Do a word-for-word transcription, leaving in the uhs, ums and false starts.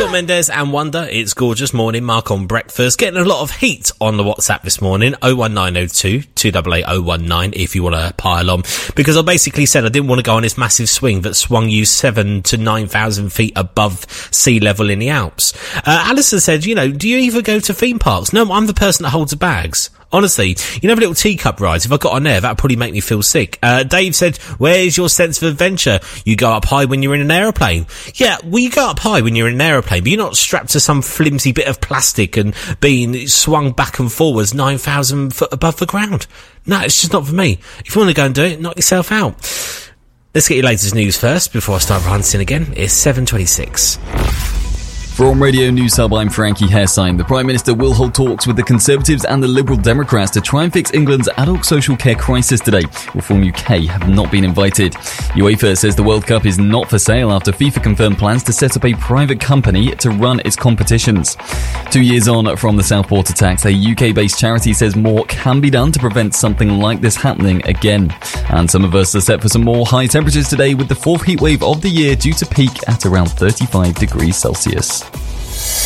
Shawn Mendes and Wonder, it's gorgeous morning. Mark on breakfast. Getting a lot of heat on the WhatsApp this morning. oh one nine oh two, two eight eight oh one nine if you want to pile on. Because I basically said I didn't want to go on this massive swing that swung you seven to nine thousand feet above sea level in the Alps. Uh, Alison said, you know, do you even go to theme parks? No, I'm the person that holds the bags. Honestly, you know, little teacup rides, if I got on there, that'd probably make me feel sick. Uh, Dave said, where's your sense of adventure? You go up high when you're in an aeroplane. Yeah, well, you go up high when you're in an aeroplane, but you're not strapped to some flimsy bit of plastic and being swung back and forwards nine thousand foot above the ground. No, it's just not for me. If you want to go and do it, knock yourself out. Let's get your latest news first before I start ranting again. It's seven twenty-six. From Radio News Hub, I'm Frankie Hairsine. The Prime Minister will hold talks with the Conservatives and the Liberal Democrats to try and fix England's adult social care crisis today. Reform U K have not been invited. UEFA says the World Cup is not for sale after FIFA confirmed plans to set up a private company to run its competitions. Two years on from the Southport attacks, a U K-based charity says more can be done to prevent something like this happening again. And some of us are set for some more high temperatures today with the fourth heatwave of the year due to peak at around thirty-five degrees Celsius.